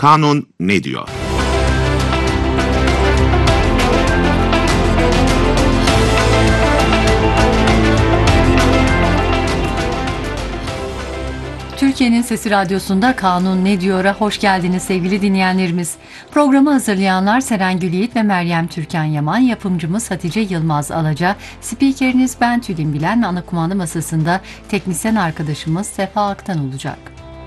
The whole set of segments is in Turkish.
Kanun ne diyor? Türkiye'nin Sesi Radyosu'nda Kanun Ne Diyor'a hoş geldiniz sevgili dinleyenlerimiz. Programı hazırlayanlar Seren Gülyiğit ve Meryem Türkan Yaman, yapımcımız Hatice Yılmaz Alaca, spikeriniz ben Tülin Bilen ve ana kumanda masasında teknisyen arkadaşımız Sefa Aktan olacak.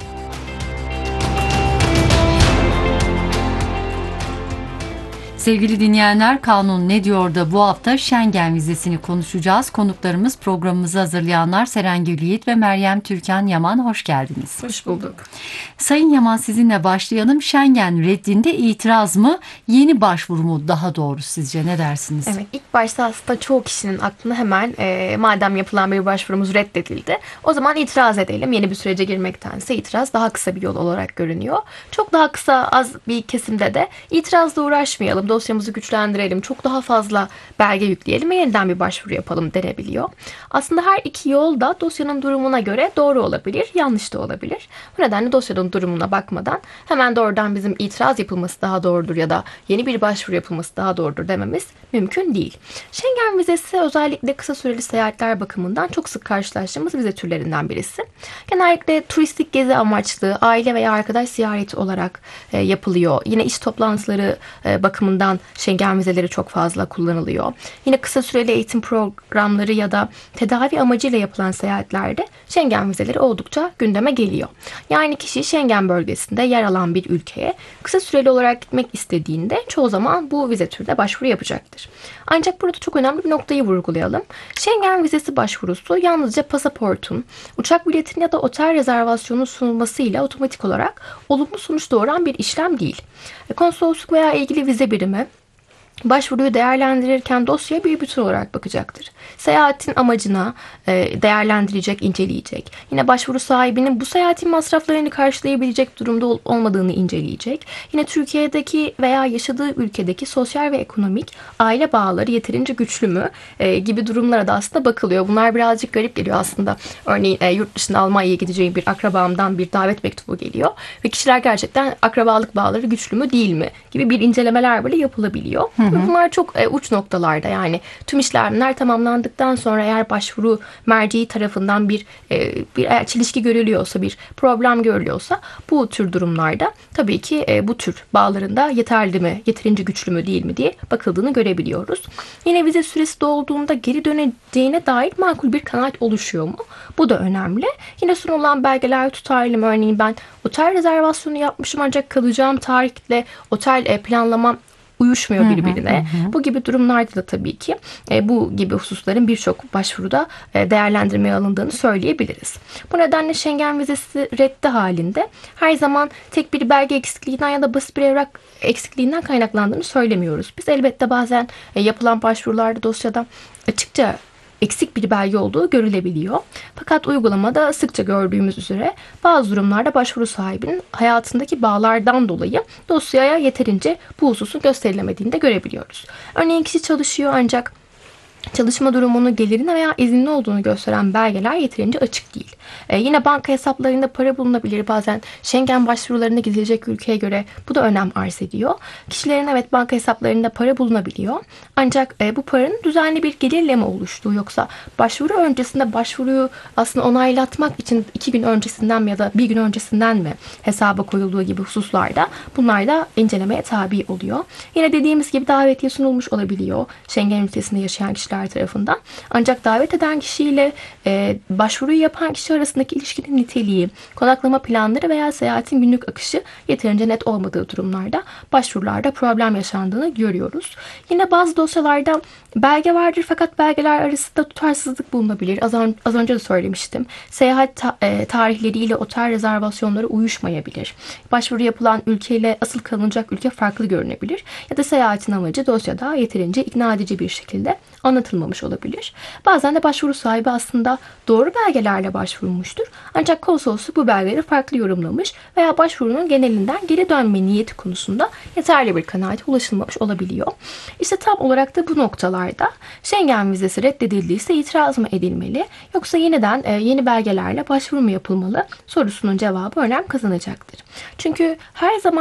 Sevgili dinleyenler, Kanun Ne Diyor'da bu hafta Schengen vizesini konuşacağız. Konuklarımız programımızı hazırlayanlar Seren Gülyiğit ve Meryem Türkan Yaman, hoş geldiniz. Hoş bulduk. Sayın Yaman, sizinle başlayalım. Schengen reddinde itiraz mı, yeni başvuru mu daha doğru sizce, ne dersiniz? Evet, ilk başta aslında çoğu kişinin aklına hemen madem yapılan bir başvurumuz reddedildi, o zaman itiraz edelim. Yeni bir sürece girmektense itiraz daha kısa bir yol olarak görünüyor. Çok daha kısa, az bir kesimde de itirazla uğraşmayalım, dosyamızı güçlendirelim, çok daha fazla belge yükleyelim ve yeniden bir başvuru yapalım denebiliyor. Aslında her iki yol da dosyanın durumuna göre doğru olabilir, yanlış da olabilir. Bu nedenle dosyanın durumuna bakmadan hemen doğrudan bizim itiraz yapılması daha doğrudur ya da yeni bir başvuru yapılması daha doğrudur dememiz mümkün değil. Schengen vizesi özellikle kısa süreli seyahatler bakımından çok sık karşılaştığımız vize türlerinden birisi. Genellikle turistik gezi amaçlı, aile veya arkadaş ziyareti olarak yapılıyor. Yine iş toplantıları bakımından Schengen vizeleri çok fazla kullanılıyor. Yine kısa süreli eğitim programları ya da tedavi amacıyla yapılan seyahatlerde Schengen vizeleri oldukça gündeme geliyor. Yani kişi Schengen bölgesinde yer alan bir ülkeye kısa süreli olarak gitmek istediğinde çoğu zaman bu vize türüne başvuru yapacaktır. Ancak burada çok önemli bir noktayı vurgulayalım. Schengen vizesi başvurusu yalnızca pasaportun, uçak biletinin ya da otel rezervasyonu sunulmasıyla otomatik olarak olumlu sonuç doğuran bir işlem değil. Konsolosluk veya ilgili vize birimi başvuruyu değerlendirirken dosyaya bir bütün olarak bakacaktır. Seyahatin amacına değerlendirecek, inceleyecek. Yine başvuru sahibinin bu seyahatin masraflarını karşılayabilecek durumda olmadığını inceleyecek. Yine Türkiye'deki veya yaşadığı ülkedeki sosyal ve ekonomik aile bağları yeterince güçlü mü gibi durumlara da aslında bakılıyor. Bunlar birazcık garip geliyor aslında. Örneğin yurt dışına Almanya'ya gideceğim bir akrabamdan bir davet mektubu geliyor ve kişiler gerçekten akrabalık bağları güçlü mü değil mi gibi bir incelemeler bile yapılabiliyor. Bunlar çok uç noktalarda, yani tüm işlemler tamamlandıktan sonra eğer başvuru merceği tarafından bir çelişki görülüyorsa, bir problem görülüyorsa bu tür durumlarda tabii ki bu tür bağlarında yeterli mi, yeterince güçlü mü değil mi diye bakıldığını görebiliyoruz. Yine vize süresi dolduğunda geri döneceğine dair makul bir kanaat oluşuyor mu? Bu da önemli. Yine sunulan belgeler tutarlı mı? Örneğin ben otel rezervasyonu yapmışım ancak kalacağım tarihle otel planlamam uyuşmuyor birbirine. Bu gibi durumlarda da tabii ki bu gibi hususların birçok başvuruda değerlendirmeye alındığını söyleyebiliriz. Bu nedenle Schengen vizesi reddi halinde her zaman tek bir belge eksikliğinden ya da basit bir evrak eksikliğinden kaynaklandığını söylemiyoruz. Biz elbette bazen yapılan başvurularda dosyada açıkça eksik bir belge olduğu görülebiliyor. Fakat uygulamada sıkça gördüğümüz üzere bazı durumlarda başvuru sahibinin hayatındaki bağlardan dolayı dosyaya yeterince bu hususun gösterilemediğini de görebiliyoruz. Örneğin kişi çalışıyor ancak çalışma durumunu, gelirine veya izinli olduğunu gösteren belgeler yeterince açık değil. Yine banka hesaplarında para bulunabilir. Bazen Schengen başvurularına gidilecek ülkeye göre bu da önem arz ediyor. Kişilerin evet banka hesaplarında para bulunabiliyor. Ancak bu paranın düzenli bir gelirle mi oluştuğu, yoksa başvuru öncesinde başvuruyu aslında onaylatmak için 2 gün öncesinden mi ya da 1 gün öncesinden mi hesaba koyulduğu gibi hususlarda bunlar da incelemeye tabi oluyor. Yine dediğimiz gibi davetiye sunulmuş olabiliyor Schengen ülkesinde yaşayan kişiler tarafından. Ancak davet eden kişiyle başvuruyu yapan kişi arasındaki ilişkinin niteliği, konaklama planları veya seyahatin günlük akışı yeterince net olmadığı durumlarda başvurularda problem yaşandığını görüyoruz. Yine bazı dosyalarda belge vardır fakat belgeler arasında tutarsızlık bulunabilir. Az önce de söylemiştim. Seyahat tarihleriyle otel rezervasyonları uyuşmayabilir. Başvuru yapılan ülkeyle asıl kalınacak ülke farklı görünebilir. Ya da seyahatin amacı dosyada yeterince ikna edici bir şekilde anlatılmamış olabilir. Bazen de başvuru sahibi aslında doğru belgelerle başvurmuştur. Ancak konsolosluk bu belgeleri farklı yorumlamış veya başvurunun genelinden geri dönme niyeti konusunda yeterli bir kanaate ulaşılmamış olabiliyor. İşte tam olarak da bu noktalarda Schengen vizesi reddedildiyse itiraz mı edilmeli, yoksa yeniden yeni belgelerle başvuru mu yapılmalı sorusunun cevabı önem kazanacaktır. Çünkü her zaman